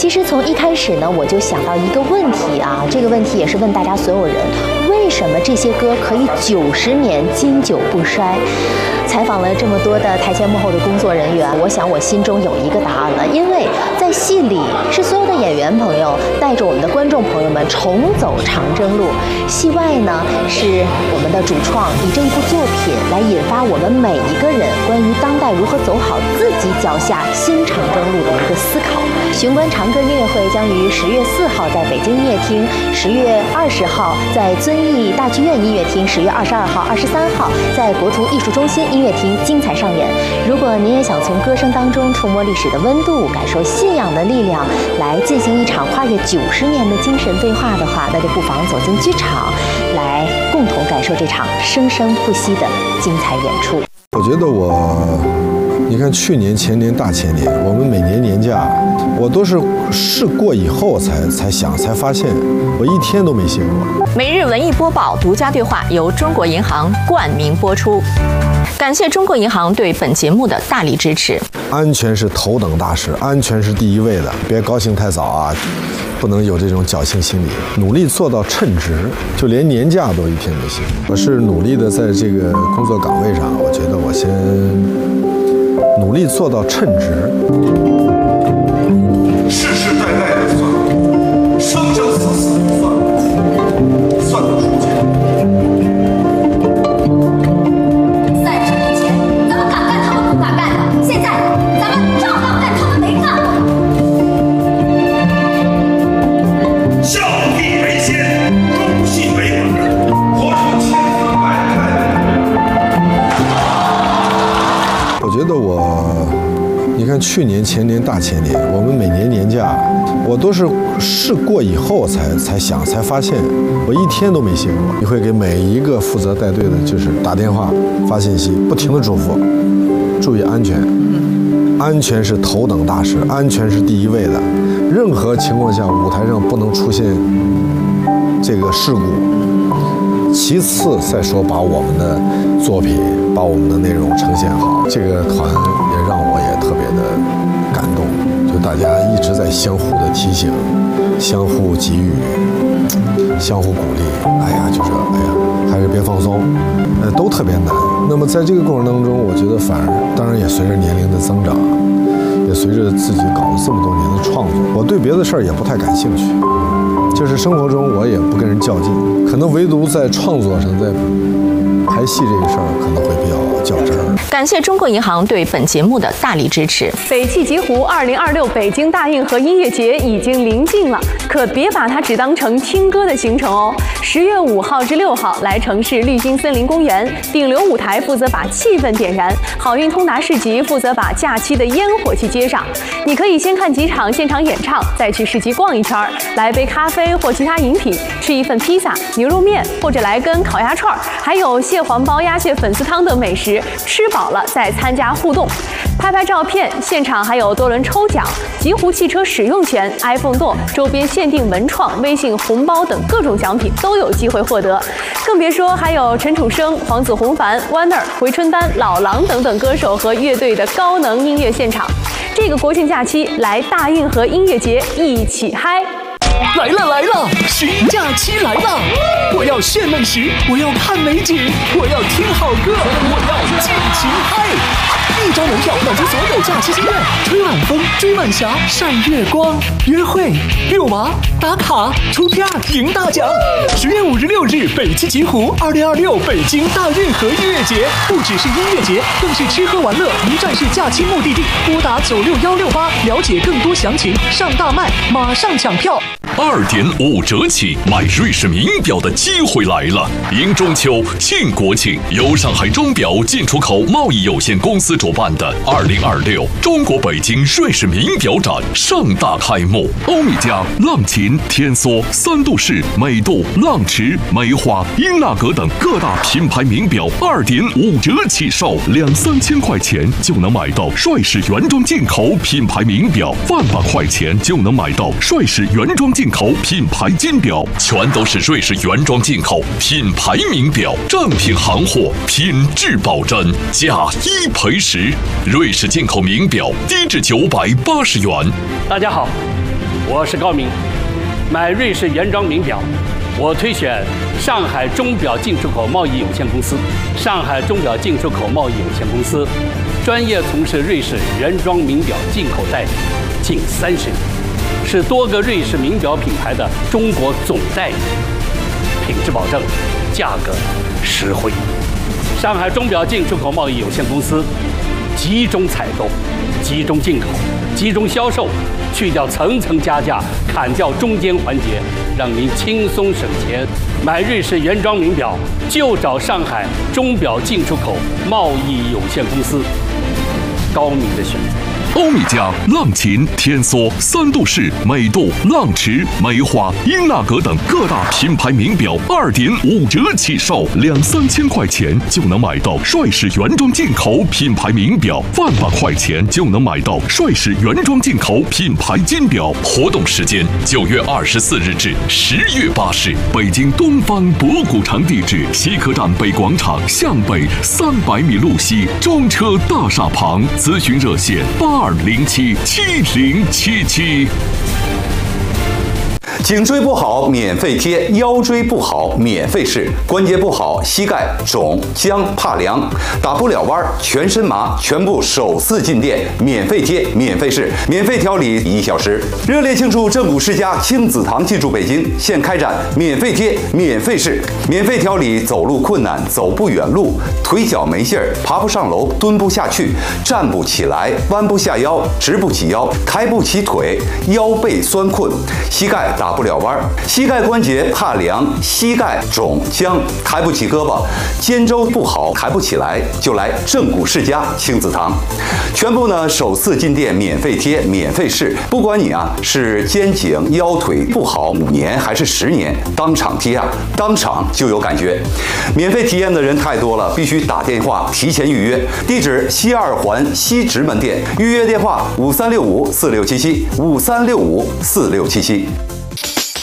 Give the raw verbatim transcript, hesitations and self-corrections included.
其实从一开始呢，我就想到一个问题啊，这个问题也是问大家所有人：为什么这些歌可以九十年经久不衰？采访了这么多的台前幕后的工作人员，我想我心中有一个答案了。因为在戏里是所有的演员朋友带着我们的观众朋友们重走长征路，戏外呢是我们的主创以这一部作品来引发我们每一个人关于当代如何走好自己脚下新长征路的一个思考。巡观长歌音乐会将于十月四号在北京音乐厅，十月二十号在遵义大剧院音乐厅，十月二十二号、二十三号在国图艺术中心音乐厅精彩上演。如果您也想从歌声当中触摸历史的温度，感受信仰的力量，来进行一场跨越九十年的精神对话的话，那就不妨走进剧场，来共同感受这场生生不息的精彩演出。 我觉得我，你看去年、前年、大前年，我们每年年假，我都是试过以后才才想，才发现我一天都没歇过。 每日文艺播报独家对话由中国银行冠名播出，感谢中国银行对本节目的大力支持。 安全是头等大事，安全是第一位的，别高兴太早啊，不能有这种侥幸心理，努力做到称职，就连年假都一天没歇。我是努力的在这个工作岗位上，我觉得我先努力做到称职。 世世代代的算，生生死死的算，算到书签。 三十年前，咱们敢干他们不敢干的，现在咱们照样干他们没干过的。 孝悌为先，忠信为本，活出千姿百态。 我觉得我，你看去年、前年、大前年，我们每年年假，我都是试过以后才才想，才发现我一天都没歇过。你会给每一个负责带队的，就是打电话、发信息，不停的嘱咐，注意安全。安全是头等大事，安全是第一位的。任何情况下，舞台上不能出现这个事故。其次再说把我们的作品、把我们的内容呈现好。这个团也让我也特别的感动，就大家一直在相互的提醒、相互给予、相互鼓励。哎呀，就说哎呀，还是别放松，呃，都特别难。那么在这个过程当中，我觉得反而当然也随着年龄的增长，也随着自己搞了这么多年的创作，我对别的事儿也不太感兴趣。就是生活中我也不跟人较劲，可能唯独在创作上，在拍戏这个事儿可能会比较较真儿。 感谢中国银行对本节目的大力支持。 北汽极狐二零二六北京大运河音乐节已经临近了，可别把它只当成听歌的行程哦。十月五号至六号，来城市绿心森林公园，顶流舞台负责把气氛点燃，好运通达市集负责把假期的烟火气接上。你可以先看几场现场演唱，再去市集逛一圈，来杯咖啡或其他饮品，吃一份披萨、牛肉面，或者来根烤鸭串，还有蟹黄包鸭血粉丝汤等美食。吃饱了再参加互动，拍拍照片，现场还有多轮抽奖，极狐汽车使用权、iPhone 多周边限定文创、微信红包等各种奖品都有机会获得。更别说还有陈楚生、黄子弘凡、Warner、回春丹、老狼等等歌手和乐队的高能音乐现场。这个国庆假期来大运河音乐节一起嗨！ 来了来了，十一假期来了！我要炫美食，我要看美景，我要听好歌，我要尽情嗨！一张门票满足所有假期心愿，吹晚风，追晚霞，晒月光，约会、遛娃、打卡、出片、赢大奖。十月五日六日，北汽极狐二零二六北京大运河音乐节，不只是音乐节，更是吃喝玩乐一站式假期目的地。拨打九六幺六八，了解更多详情。上大麦，马上抢票。 二点五折起买瑞士名表的机会来了！迎中秋庆国庆，由上海钟表进出口贸易有限公司主办的二零二六中国北京瑞士名表展盛大开幕。欧米茄、浪琴、天梭、三度式、美度、浪驰、梅花、英纳格等各大品牌名表二点五折起售，两三千块钱就能买到瑞士原装进口品牌名表，万把块钱就能买到瑞士原装进口品牌金表，全都是瑞士原装进口品牌名表，正品行货，品质保真，假一赔十。瑞士进口名表低至九百八十元。 大家好， 我是高明，买瑞士原装名表，我推选上海钟表进出口贸易有限公司。上海钟表进出口贸易有限公司专业从事瑞士原装名表进口代理近三十年，是多个瑞士名表品牌的中国总代理，品质保证，价格实惠。上海钟表进出口贸易有限公司集中采购、集中进口、集中销售，去掉层层加价，砍掉中间环节，让您轻松省钱。买瑞士原装名表就找上海钟表进出口贸易有限公司，高明的选择。 欧米茄、浪琴、天梭、三度式、美度、浪驰、梅花、英纳格等各大品牌名表二点五折起售，两三千块钱就能买到帅士原装进口品牌名表，万把块钱就能买到帅士原装进口品牌金表。活动时间九月二十四日至十月八日，北京东方博古城地址：西客站北广场向北三百米路西中车大厦旁。咨询热线八。二零七七零七七。 颈椎不好免费贴，腰椎不好免费试，关节不好膝盖肿僵怕凉打不了弯全身麻，全部首次进店免费贴免费试，免费调理一小时。热烈庆祝正骨世家亲子堂进驻北京，现开展免费贴免费试，免费调理走路困难、走不远路、腿脚没劲儿、爬不上楼、蹲不下去、站不起来、弯不下腰、直不起腰、抬不起腿、腰背酸困、膝盖打不了弯，膝盖关节怕凉、膝盖肿僵、抬不起胳膊、肩周不好、抬不起来，就来正骨世家亲子堂。全部呢首次进店免费贴免费试，不管你啊是肩颈腰腿不好五年还是十年，当场贴啊，当场就有感觉。免费体验的人太多了，必须打电话提前预约。地址：西二环西直门店，预约电话五三六五四六七七五三六五四六七七。